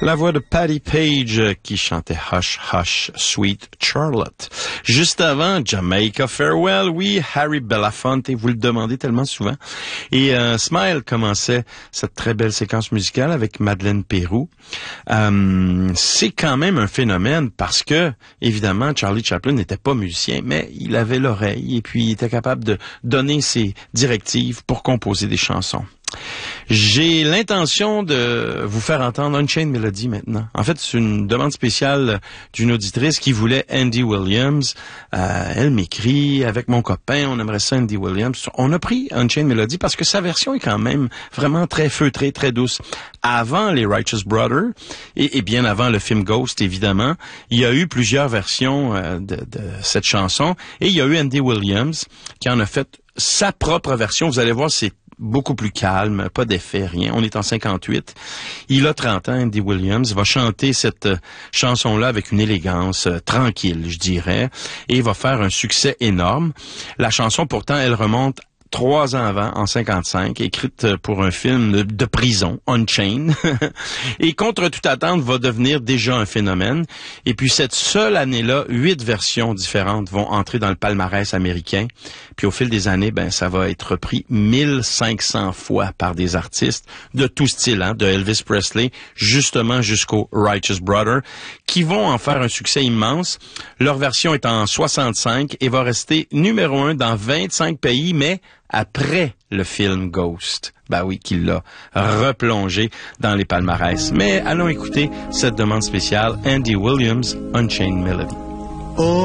La voix de Patti Page qui chantait Hush Hush Sweet Charlotte. Juste avant, Jamaica Farewell, oui, Harry Belafonte, vous le demandez tellement souvent. Et Smile commençait cette très belle séquence musicale avec Madeleine Peyroux. C'est quand même un phénomène parce que, évidemment, Charlie Chaplin n'était pas musicien, mais il avait l'oreille et puis il était capable de donner ses directives pour composer des chansons. J'ai l'intention de vous faire entendre Unchained Melody maintenant. En fait, c'est une demande spéciale d'une auditrice qui voulait Andy Williams. Elle m'écrit, avec mon copain, on aimerait ça Andy Williams. On a pris Unchained Melody parce que sa version est quand même vraiment très feutrée, très douce. Avant les Righteous Brothers, et bien avant le film Ghost, évidemment, il y a eu plusieurs versions de cette chanson. Et il y a eu Andy Williams qui en a fait sa propre version. Vous allez voir, c'est beaucoup plus calme, pas d'effet, rien. On est en 58. Il a 30 ans, Andy Williams. Il va chanter cette chanson-là avec une élégance tranquille, je dirais. Et il va faire un succès énorme. La chanson, pourtant, elle remonte 3 ans avant, en 55, écrite pour un film de prison, Unchained, et contre toute attente va devenir déjà un phénomène. Et puis cette seule année-là, 8 versions différentes vont entrer dans le palmarès américain. Puis au fil des années, ça va être repris 1500 fois par des artistes de tout style, de Elvis Presley justement jusqu'aux Righteous Brothers, qui vont en faire un succès immense. Leur version est en 65 et va rester numéro 1 dans 25 pays, mais après le film Ghost. Oui, qu'il l'a replongé dans les palmarès. Mais allons écouter cette demande spéciale, Andy Williams, Unchained Melody.